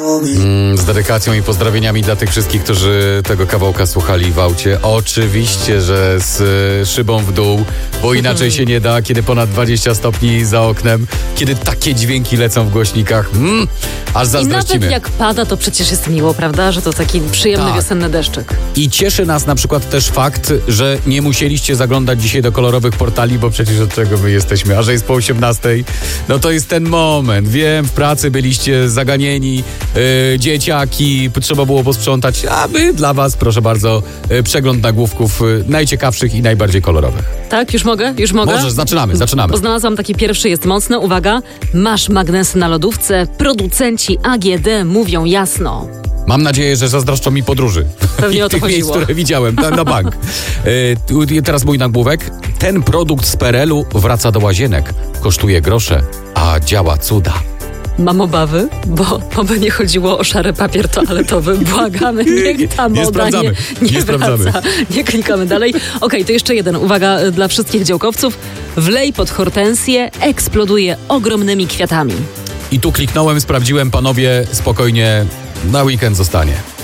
Z dedykacją i pozdrowieniami dla tych wszystkich, którzy tego kawałka słuchali w aucie. Oczywiście, że z szybą w dół, bo inaczej się nie da, kiedy ponad 20 stopni za oknem, kiedy takie dźwięki lecą w głośnikach. Aż zazdrościmy. I nawet jak pada, to przecież jest miło, prawda? Że to taki przyjemny wiosenny deszczyk. I cieszy nas na przykład też fakt, że nie musieliście zaglądać dzisiaj do kolorowych portali, bo przecież od czego my jesteśmy? A że jest po 18, no to jest ten moment. Wiem, w pracy byliście zaganieni, dzieciaki, trzeba było posprzątać, a my dla was, proszę bardzo, przegląd nagłówków najciekawszych i najbardziej kolorowych. Tak? Już mogę? Możesz, zaczynamy. Bo znalazłam taki pierwszy, jest mocny. Uwaga, masz magnesy na lodówce, producenci AGD mówią jasno. Mam nadzieję, że zazdroszczą mi podróży. Pewnie o to tych miejsc, chodziło. które widziałem na bank. Teraz mój nagłówek. Ten produkt z PRL-u wraca do łazienek. Kosztuje grosze, a działa cuda. Mam obawy, bo oby nie chodziło o szary papier toaletowy. Błagamy, niech ta moda nie wraca. Nie klikamy dalej. Okej, to jeszcze jeden. Uwaga dla wszystkich działkowców. Wlej pod hortensję, eksploduje ogromnymi kwiatami. I tu kliknąłem, sprawdziłem, panowie, spokojnie, na weekend zostanie.